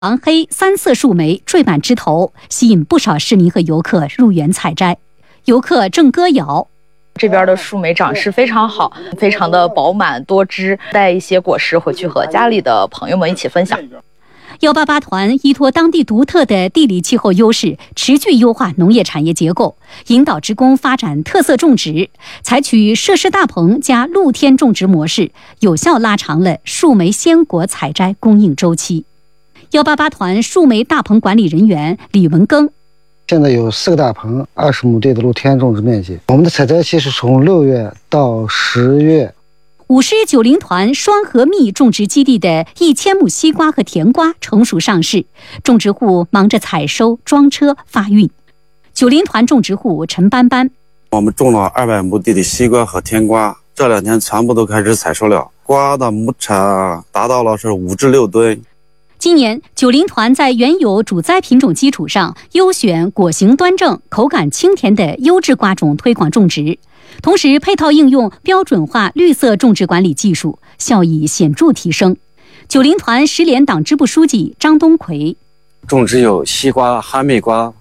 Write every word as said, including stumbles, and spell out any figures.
黄黑三色树莓缀满枝头，吸引不少市民和游客入园采摘。游客正歌谣。 这边的树莓长势非常好，非常的饱满多汁，带一些果实回去和家里的朋友们一起分享。 幺八八团依托当地独特的地理气候优势，持续优化农业产业结构，引导职工发展特色种植，采取设施大棚加露天种植模式，有效拉长了树莓鲜果采摘供应周期。幺八八团树莓大棚管理人员李文庚。 现在有四个大棚，二十亩地的露天种植面积。我们的采摘期是从六月到十月。 五狮九零团双河蜜种植基地的一千亩西瓜和甜瓜成熟上市，种植户忙着采收、装车、发运。九零团种植户陈斑斑， 我们种了二百亩地的西瓜和甜瓜，这两天全部都开始采收了，瓜的亩产达到了是五至六吨。 今年九零团在原有主栽品种基础上，优选果形端正、口感清甜的优质瓜种推广种植，同时配套应用标准化绿色种植管理技术，效益显著提升。九零团十联党支部书记张东奎， 种植有西瓜、哈密瓜、